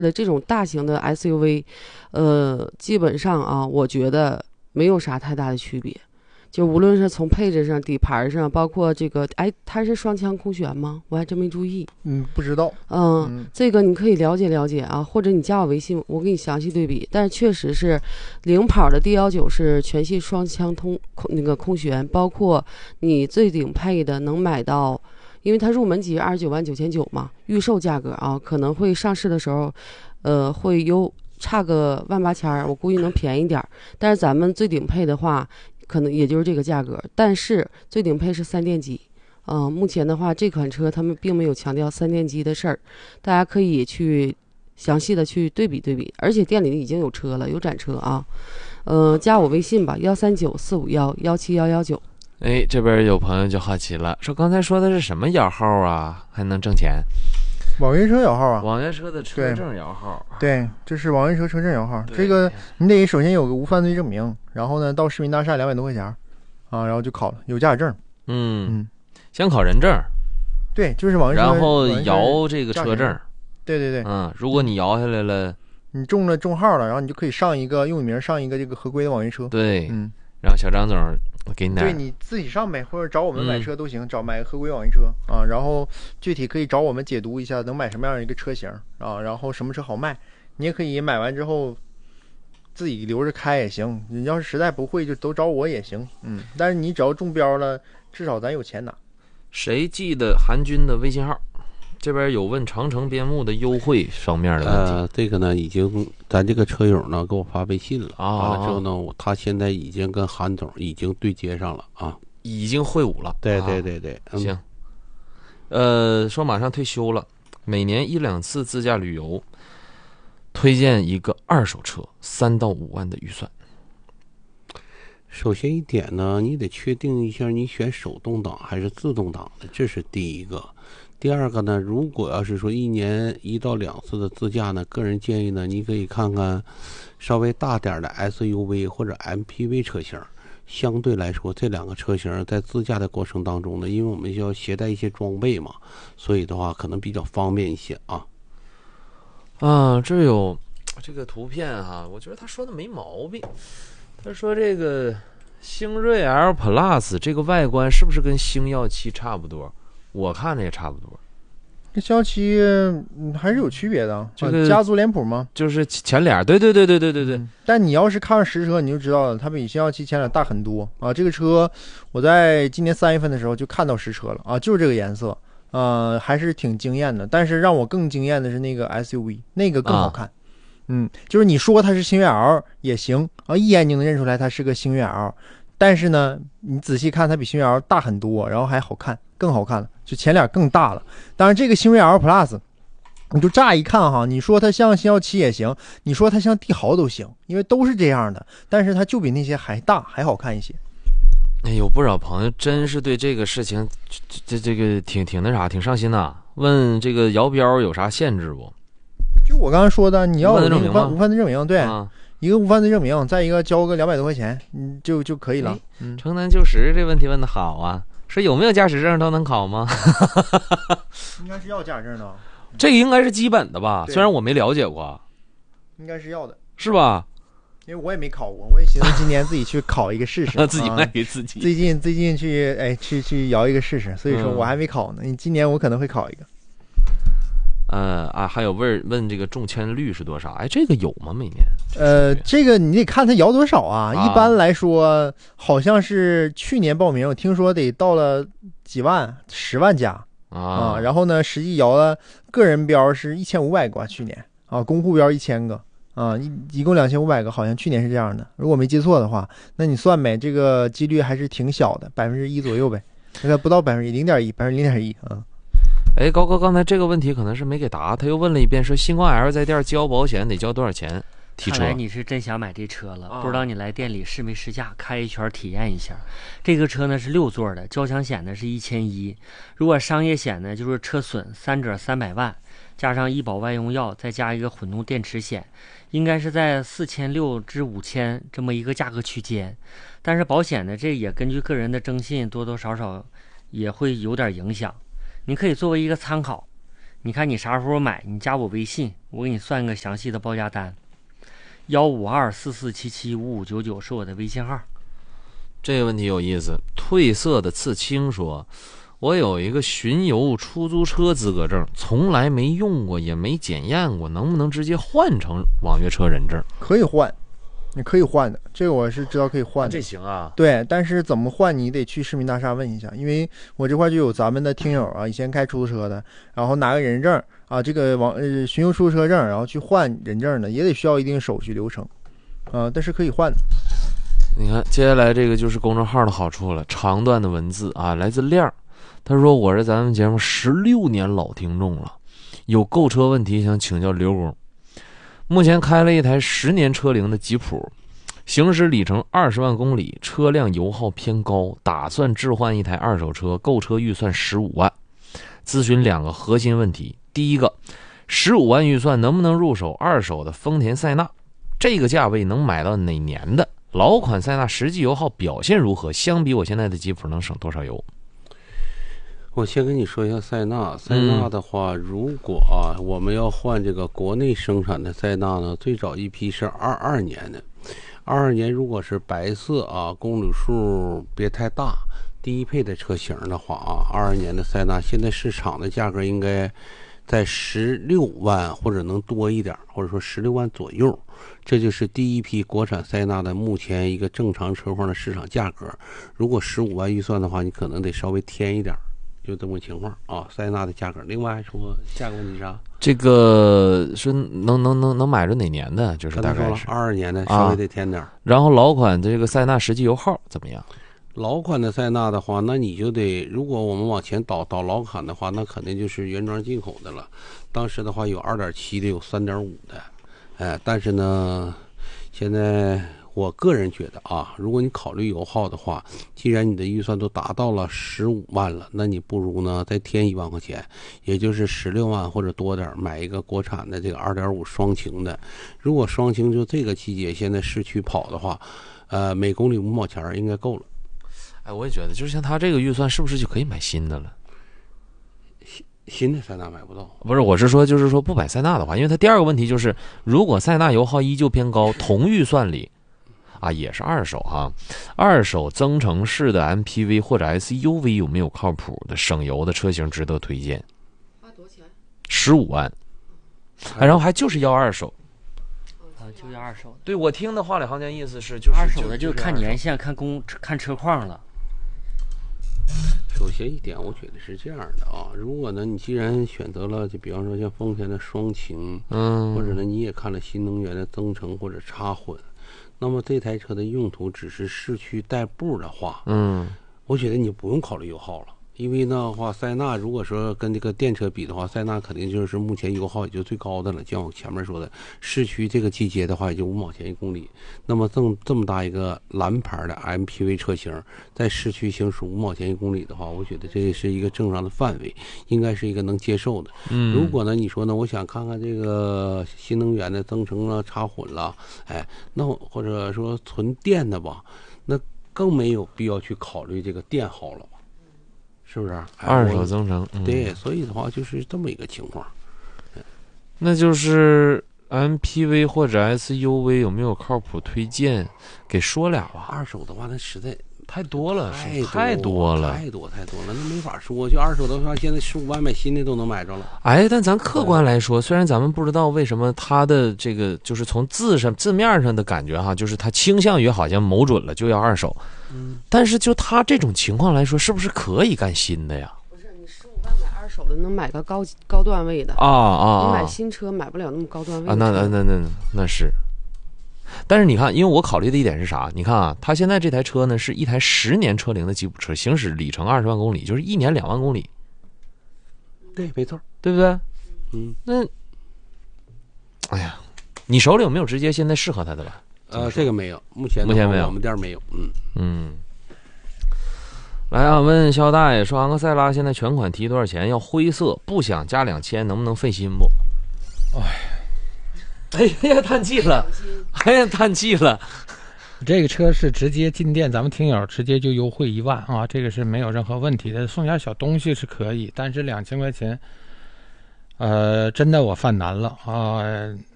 的这种大型的 SUV，基本上啊，我觉得没有啥太大的区别。就无论是从配置上、底盘上，包括这个，哎，它是双腔空悬吗？我还真没注意。 不知道。 这个你可以了解了解啊，或者你加我微信，我给你详细对比。但是确实是，领跑的 D19是全系双腔空悬，包括你最顶配的能买到，因为它入门级29.999万嘛，预售价格啊，可能会上市的时候，会差个18000，我估计能便宜点。但是咱们最顶配的话，可能也就是这个价格，但是最顶配是3电机，目前的话这款车他们并没有强调3电机的事儿，大家可以去详细的去对比对比，而且店里已经有车了，有展车啊，加我微信吧，13945117119。 哎，这边有朋友就好奇了，说刚才说的是什么摇号啊，还能挣钱？ 网约车摇号啊， 网约车的车证摇号。 对，这是网约车车证摇号。这个你得首先有个无犯罪证明，然后呢到市民大厦200多块钱啊，然后就考了，有驾驶证。 先考人证。 对，就是网约车， 然后摇这个车证。 对。 如果你摇下来了， 你中了重号了，然后你就可以上一个用你名上一个这个合规的网约车。 对，然后小张总给你点， 对，你自己上呗，或者找我们买车都行，买个合规网约车啊，然后具体可以找我们解读一下能买什么样的一个车型啊，然后什么车好卖，你也可以买完之后自己留着开也行，你要是实在不会就都找我也行。但是你只要中标了，至少咱有钱拿。 谁记得韩军的微信号？这边有问长城边牧的优惠方面的问题。 这个呢，已经咱这个车友呢给我发微信了完了之后呢，他现在已经跟韩总已经对接上了啊， 已经会晤了。 对。 行。说马上退休了，每年1、2次自驾旅游，推荐一个二手车，3到5万的预算。 首先一点呢，你得确定一下你选手动挡还是自动挡的，这是第一个。第二个呢，如果要是说1年1到2次的自驾呢，个人建议呢，你可以看看稍微大点的 SUV 或者 MPV 车型。相对来说，这2个车型在自驾的过程当中呢，因为我们需要携带一些装备嘛，所以的话可能比较方便一些啊。 这有这个图片哈，我觉得他说的没毛病。他说这个星瑞 L Plus 这个外观是不是跟星耀7差不多？我看着也差不多。 跟星耀7还是有区别的。这个家族脸谱吗？ 就是前脸。对。 但你要是看上实车，你就知道了，它比星耀7前脸大很多啊。这个车我在今年3月份的时候就看到实车了啊，就是这个颜色，还是挺惊艳的。但是让我更惊艳的是那个 SUV， 那个更好看。就是你说它是星越 L 也行啊，一眼就能认出来它是个星越 L。但是呢，你仔细看，它比星越 L 大很多，然后还好看，更好看了，就前脸更大了。当然，这个星越 L Plus， 你就乍一看哈，你说它像星耀7也行，你说它像帝豪都行，因为都是这样的。但是它就比那些还大，还好看一些。 有不少朋友真是对这个事情，这个挺那啥，挺上心的。问这个摇标有啥限制不？ 就我刚才说的，你要有无犯罪证明，对。一个无犯罪证明，再一个交个200多块钱，就可以了。 城南旧时这问题问的好啊，说有没有驾驶证都能考吗？ 应该是要驾驶证的， 这个应该是基本的吧？虽然我没了解过， 应该是要的， 是吧？ 因为我也没考过，我也寻思今年自己去考一个试试， 自己卖给自己。 最近去摇一个试试，所以说我还没考呢。今年我可能会考一个。 还有问这个中签率是多少？这个有吗？每年？ 这个你得看他摇多少啊。一般来说，好像是去年报名，我听说得到了几万，10万加啊。然后呢，实际摇了个人标是1500个，去年啊，公户标1000个啊，一共2500个，好像去年是这样的。如果没记错的话，那你算呗，这个几率还是挺小的，1%左右呗，大概不到1%，0.1%啊。 高哥，刚才这个问题可能是没给答，他又问了一遍，说星光 L 在店交保险得交多少钱？提车。 看来你是真想买这车了，不知道你来店里试没试驾，开一圈体验一下。这个车呢是6座的，交强险呢是1100，如果商业险呢就是车损3者300万，加上医保外用药，再加一个混动电池险，应该是在4600至5000这么一个价格区间。但是保险呢，这也根据个人的征信多多少少也会有点影响。你可以作为一个参考， 你看你啥时候买，你加我微信，我给你算个详细的报价单。15244775599是我的微信号。 这个问题有意思。褪色的刺青说，我有一个巡游出租车资格证，从来没用过也没检验过，能不能直接换成网约车人证？ 可以换，你可以换的，这个我是知道可以换的。 这行啊？ 对，但是怎么换你得去市民大厦问一下，因为我这块就有咱们的听友啊，以前开出租车的，然后拿个人证啊，这个巡游出租车证，然后去换人证的，也得需要一定手续流程，但是可以换的。 你看，接下来这个就是公众号的好处了，长段的文字啊，来自亮，他说我是咱们节目16年老听众了，有购车问题想请教刘工。目前开了一台10年车龄的吉普，行驶里程20万公里，车辆油耗偏高，打算置换一台二手车，购车预算15万。咨询2个核心问题，第一个，15万预算能不能入手二手的丰田塞纳？这个价位能买到哪年的？老款塞纳实际油耗表现如何？相比我现在的吉普能省多少油？ 我先跟你说一下塞纳。塞纳的话，如果我们要换这个国内生产的塞纳呢，最早一批是22年的。22年如果是白色公里数别太大，低配的车型的话22年的塞纳现在市场的价格应该在16万或者能多一点，或者说16万左右。这就是第一批国产塞纳的目前一个正常车况的市场价格。如果15万预算的话，你可能得稍微添一点，就这么个情况塞纳的价格。另外还说下个问题是啥？ 这个是能买着哪年的？就是大概是 22年的，稍微得添点。 然后老款这个塞纳实际油耗怎么样？ 老款的塞纳的话，那你就得，如果我们往前倒老款的话，那肯定就是原装进口的了。当时的话有 2.7 的，有 3.5 的。但是呢，现在我个人觉得如果你考虑油耗的话，既然你的预算都达到了15万了，那你不如呢再添1万块钱，也就是16万或者多点，买一个国产的这个 2.5 双擎的。如果双擎就这个季节现在市区跑的话，每公里5毛钱应该够了。 我也觉得，就是像他这个预算，是不是就可以买新的了？ 新的塞纳买不到。 不是，我是说，就是说不买塞纳的话，因为他第二个问题就是，如果塞纳油耗依旧偏高，同预算里也是二手二手增程式的 MPV 或者 SUV 有没有靠谱的省油的车型值得推荐？ 多少钱 ？15万，然后还就是要二手。 就要二手。 对，我听的话里行间意思是，就是二手的就看年限、看车况了。 首先一点，我觉得是这样的如果呢，你既然选择了，就比方说像丰田的双擎，或者呢你也看了新能源的增程或者插混，那么这台车的用途只是市区代步的话，我觉得你不用考虑油耗了。因为呢话，塞纳如果说跟这个电车比的话，塞纳肯定就是目前油耗也就最高的了。像我前面说的，市区这个季节的话也就5毛钱1公里。那么这么大一个蓝牌的 MPV 车型，在市区行驶5毛钱1公里的话，我觉得这是一个正常的范围，应该是一个能接受的。如果呢你说呢，我想看看这个新能源的增程了、插混了，那或者说纯电的吧，那更没有必要去考虑这个电耗了。是不是二手增程？ 对，所以的话就是这么一个情况。 那就是 MPV 或者 SUV 有没有靠谱推荐？给说俩吧。 二手的话，那实在太多了， 太多了， 太多了，那没法说。就二手的话，现在15万买新的都能买着了。 但咱客观来说，虽然咱们不知道为什么它的这个就是从字面上的感觉就是它倾向于好像谋准了就要二手，但是就它这种情况来说，是不是可以干新的呀？ 不是，你15万买二手的能买个高段位的你买新车买不了那么高段位的那是。但是你看，因为我考虑的一点是啥？你看它现在这台车呢是一台10年车龄的吉普车，行驶里程20万公里，就是1年2万公里。 对，没错， 对不对？那，你手里有没有直接现在适合它的了？ 这个没有，目前没有， 我们店没有。 来问肖大爷说，昂克赛拉现在全款提多少钱？要灰色，不想加2000，能不能费心不？哎呀，叹气了！叹气了！ 这个车是直接进店，咱们听友直接就优惠1万这个是没有任何问题的。送点小东西是可以，但是2000块钱， 真的我犯难了啊！